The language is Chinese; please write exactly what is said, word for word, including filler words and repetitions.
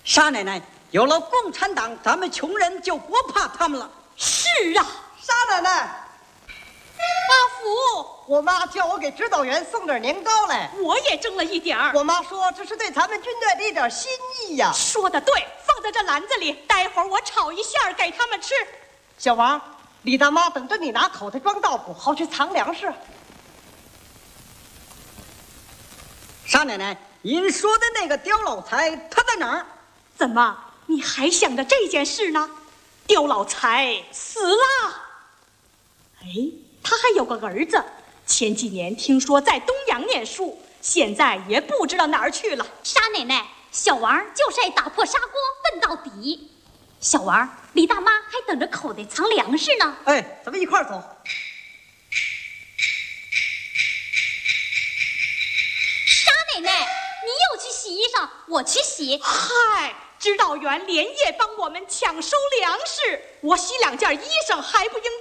傻奶奶，有了共产党，咱们穷人就不怕他们了。 是啊， 傻奶奶， 阿福， 我妈叫我给指导员送点年糕来， 我也蒸了一点儿。 我妈说这是对咱们军队的一点心意呀。 说的对，放在这篮子里，待会儿我炒一馅儿给他们吃。 小王，李大妈等着你拿口袋装稻谷，好去藏粮食。 傻奶奶，您说的那个刁老财他在哪儿？ 怎么，你还想着这件事呢？刁老财死了。哎，他还有个儿子，前几年听说在东阳念书，现在也不知道哪儿去了。 傻奶奶，小王就是爱打破砂锅问到底。小王，李大妈还等着口袋藏粮食呢。 哎，咱们一块儿走。 傻奶奶，你又去洗衣裳，我去洗。 嗨，指导员连夜帮我们抢收粮食，我洗两件衣裳还不应